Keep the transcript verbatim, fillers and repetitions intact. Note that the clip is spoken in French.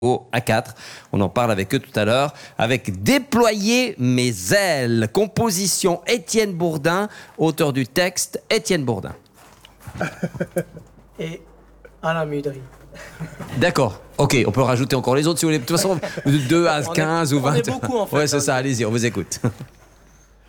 à quatre. On en parle avec eux tout à l'heure. Avec Déployer mes ailes. Composition Étienne Bourdin. Auteur du texte, Étienne Bourdin. Et Alain Mudry. D'accord. Ok, on peut rajouter encore les autres si vous voulez. De toute façon, de deux à quinze ou vingt. On est beaucoup en fait. Ouais, c'est ça. Allez-y, on vous écoute.